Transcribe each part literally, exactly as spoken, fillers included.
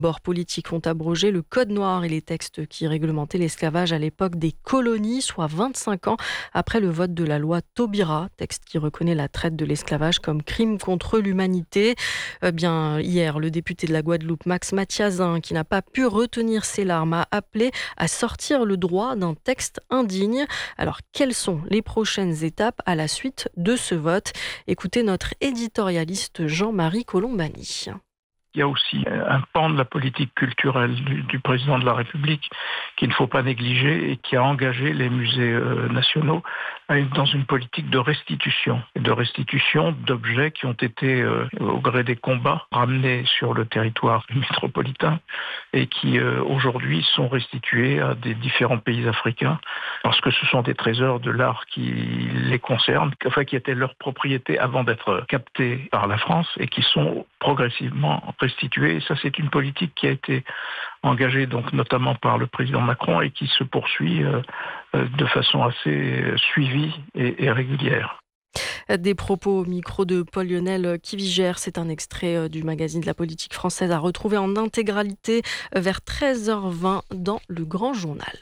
bords politiques ont abrogé le Code noir et les textes qui réglementaient l'esclavage à l'époque des colonies, soit vingt-cinq ans après le vote de la loi Taubira, texte qui reconnaît la traite de l'esclavage comme crime contre l'humanité. Eh bien, hier, le député de la Guadeloupe, Max Mathiazin, qui n'a pas pu retenir ses larmes, a appelé à sortir le droit d'un texte indigne. Alors, quelles sont les prochaines étapes à la suite de ce vote ? Écoutez notre éditorialiste Jean-Marie Colombani. Il y a aussi un pan de la politique culturelle du, du président de la République qu'il ne faut pas négliger et qui a engagé les musées euh, nationaux dans une politique de restitution, et de restitution d'objets qui ont été, euh, au gré des combats, ramenés sur le territoire métropolitain et qui euh, aujourd'hui sont restitués à des différents pays africains parce que ce sont des trésors de l'art qui les concernent, enfin qui étaient leur propriété avant d'être captés par la France et qui sont progressivement restitués. Et ça, c'est une politique qui a été engagée donc notamment par le président Macron et qui se poursuit euh, de façon assez suivie et, et régulière. Des propos au micro de Paul Lionel Kivigère. C'est un extrait du magazine de la politique française à retrouver en intégralité vers treize heures vingt dans le Grand Journal.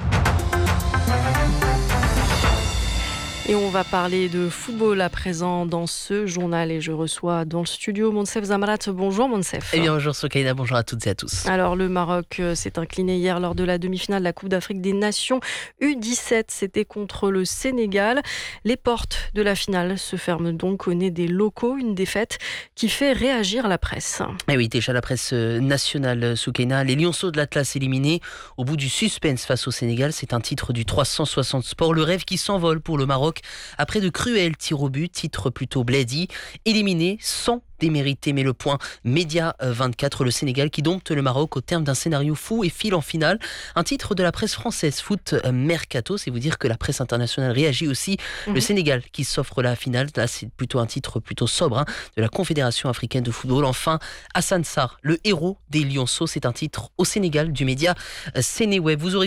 Et on va parler de football à présent dans ce journal et je reçois dans le studio Monsef Zamrat. Bonjour Monsef. Eh bien bonjour Soukaina, bonjour à toutes et à tous. Alors le Maroc s'est incliné hier lors de la demi-finale de la Coupe d'Afrique des Nations U dix-sept. C'était contre le Sénégal. Les portes de la finale se ferment donc au nez des locaux. Une défaite qui fait réagir la presse. Eh oui, déjà la presse nationale Soukaina. Les Lionceaux de l'Atlas éliminés au bout du suspense face au Sénégal. C'est un titre du trois cent soixante Sport. Le rêve qui s'envole pour le Maroc. Après de cruels tirs au but, titre plutôt bledi, éliminé sans démérité, mais le point Média vingt-quatre, le Sénégal qui dompte le Maroc au terme d'un scénario fou et file en finale. Un titre de la presse française Foot Mercato, c'est vous dire que la presse internationale réagit aussi. Mmh. Le Sénégal qui s'offre la finale, là c'est plutôt un titre plutôt sobre hein, de la Confédération africaine de football. Enfin, Hassan Sarr, le héros des Lionceaux, c'est un titre au Sénégal du média Sénéweb. Vous aurez